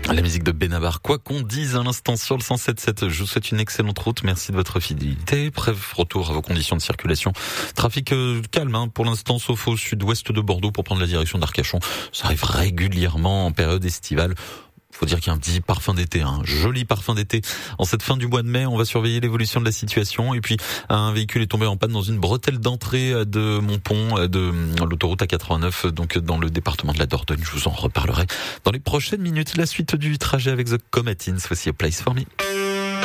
La musique de Benabar, quoi qu'on dise à l'instant sur le 107.7. Je vous souhaite une excellente route. Merci de votre fidélité. Bref, retour à vos conditions de circulation. Trafic calme pour l'instant, sauf au sud-ouest de Bordeaux pour prendre la direction d'Arcachon. Ça arrive régulièrement en période estivale. Faut dire qu'il y a un petit parfum d'été, un joli parfum d'été. En cette fin du mois de mai, on va surveiller l'évolution de la situation. Et puis, un véhicule est tombé en panne dans une bretelle d'entrée de Montpont, de l'autoroute A89, donc dans le département de la Dordogne. Je vous en reparlerai dans les prochaines minutes. La suite du trajet avec The Comatines. Voici A Place for Me.